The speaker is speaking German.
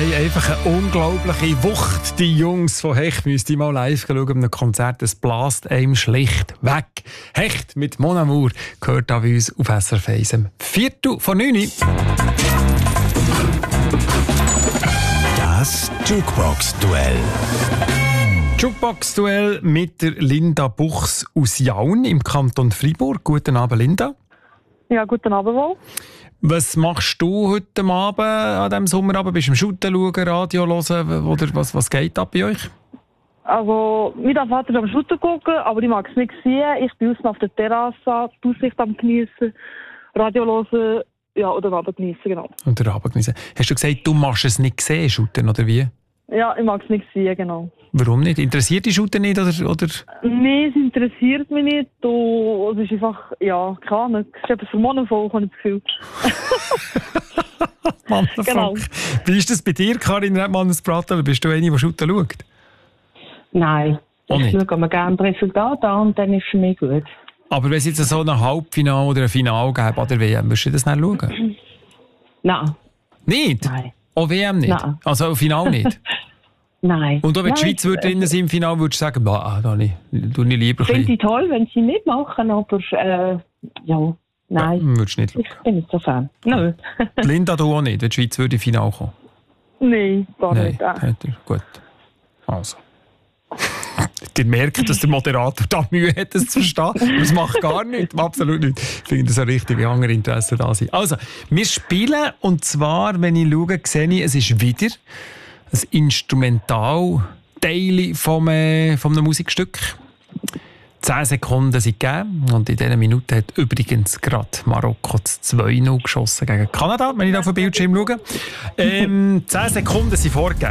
haben einfach eine unglaubliche Wucht. Die Jungs von Hecht müsst ihr mal live schauen an einem Konzert. Es blast einem schlicht weg. Hecht mit Mon Amour gehört an uns auf SRF 1 um 8:45. Das Jukebox-Duell. Jukebox-Duell mit der Linda Buchs aus Jaun im Kanton Freiburg. Guten Abend, Linda. Ja, guten Abend wohl. Was machst du heute Abend an diesem Sommerabend? Bist du am Shooten schauen, Radio hören? Oder was geht ab bei euch? Also, mein Vater am Shooten gucken, aber ich mag es nicht sehen. Ich bin außen auf der Terrasse, die Aussicht am geniessen, Radio hören, ja, oder den Abend geniessen, genau. Und den Abend geniessen. Hast du gesagt, du machst es nicht sehen, Shooten, oder wie? Ja, ich mag es nicht sehen, genau. Warum nicht? Interessiert dich Shooten nicht, oder? Nein, es interessiert mich nicht. Es ist einfach, ja, keine Ahnung. Es ist etwas für Monenvolk, habe ich das Gefühl. Genau. Wie ist das bei dir, Karin Redmann-Bratel? Bist du eine, die Shooten schaut? Nein, ich schaue mir gerne das Resultat an und dann ist es für mich gut. Aber wenn es jetzt so ein Halbfinale oder ein Finale gäbe an der WM, würdest du das nicht schauen? Nein. Nicht? Nein. Auch WM nicht? Nein. Also auch Finale nicht? Nein. Und auch wenn die Schweiz drinnen sind im Finale, würdest du sagen, da tue ich lieber ein Finde ich toll, wenn sie mitmachen, aber ja, nein. Ja, würdest du nicht schauen. Ich bin nicht so Fan. Nö. Linda, du auch nicht, wenn die Schweiz im Finale kommen? Nein, gar nicht. Gut. Also. Ihr merkt, dass der Moderator da Mühe hat, das zu verstehen. Das macht gar nichts, absolut nicht. Ich finde das so richtig, wie andere Interessen da sind. Also, wir spielen, und zwar, wenn ich schaue, sehe ich, es ist wieder ein Instrumentalteil vom einem Musikstück. 10 Sekunden sind gegeben. Und in dieser Minute hat übrigens gerade Marokko 2-0 geschossen gegen Kanada, wenn ich da auf den Bildschirm schaue. 10 Sekunden sind vorgegeben.